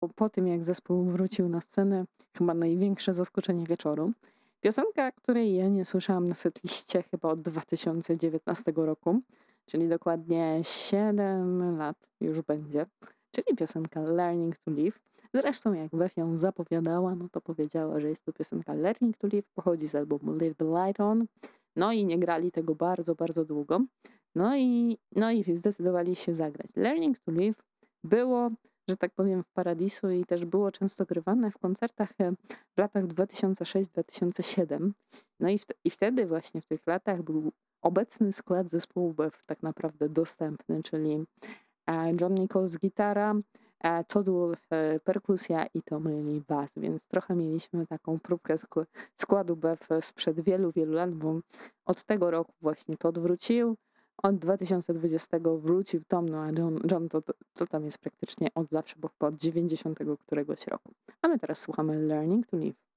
po tym, jak zespół wrócił na scenę, chyba największe zaskoczenie wieczoru. Piosenka, której ja nie słyszałam na setliście chyba od 2019 roku, czyli dokładnie 7 lat już będzie, czyli piosenka Learning to Live. Zresztą jak Beth ją zapowiadała, no to powiedziała, że jest to piosenka Learning to Live, pochodzi z albumu Leave the Light On. No i nie grali tego bardzo, bardzo długo. No i zdecydowali się zagrać. Learning to Live było, że tak powiem, w Paradisu i też było często grywane w koncertach w latach 2006-2007. No i wtedy właśnie w tych latach był obecny skład zespołu Beth tak naprawdę dostępny, czyli John Nichols gitara, Todd Wolf perkusja i Tom Lee bass, więc trochę mieliśmy taką próbkę składu Beth sprzed wielu, wielu lat, bo od tego roku właśnie Todd wrócił, od 2020 wrócił Tom, no a John to tam jest praktycznie od zawsze, bo chyba od 90 któregoś roku. A my teraz słuchamy Learning to Live.